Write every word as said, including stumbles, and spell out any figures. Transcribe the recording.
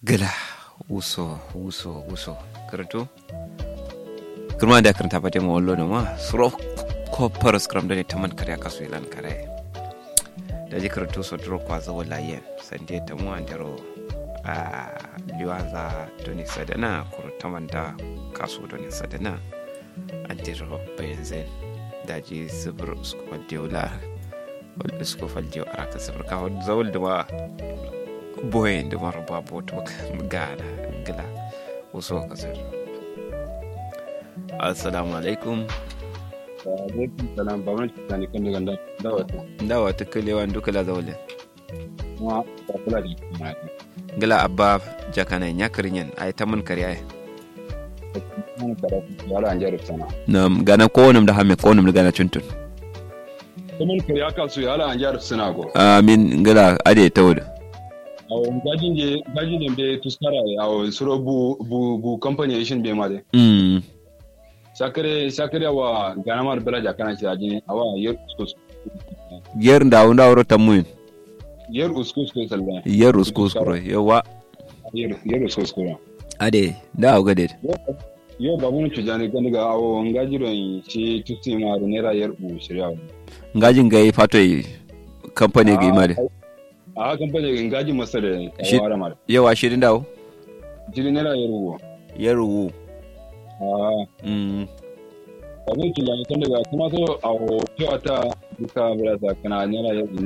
gila uso uso uso karatu kurma da karanta fate mo wallo no ma suro ko paras kram da taman kare kasu ilan kare da ji karatu so dro kwa zo wallahi sande ta mu andero a liwaza doni sadana kur tamanda kasu doni sadana andero bayanzen da ji sabr su ko diola wal su ko faljo araka sabr ka zawul da wa boy da mara babu to gana gila uso kasar assalamu alaikum wa alaikum salam ba mun tsani kan daga dawata dawata kalewa duka la zawle ma ta kula da kuma gila abba jakana nyakarinyen ay tamun kari ay mun karatu wala an jarif sana nam gana ko nam da hamme ko nam da gana tuntun mun kari aka su yala an jarif sana go amin gila ade tawda aw gajin je gajin ne be tuskara aw suro bu bu bu company shin be made mm sakare sakare wa ganamar belaja kana ci ajin awa yer uskus yer ndaw ndaw ro tamuin yer uskus ko salba yer uskus ko yawa yer yer uskus ko ade da o gade yo babun ci jani kan daga aw ngajiro ci tusti maru nera yer u shirya ngajin gai fatoi company ga imade a kamfani ngaji masa da wara mara yawa shirin dawo jiri nera yaruwa yaruwu a mm abin ki ya kan daga kuma so a hoto ta duka bura ta kana nera yaruwa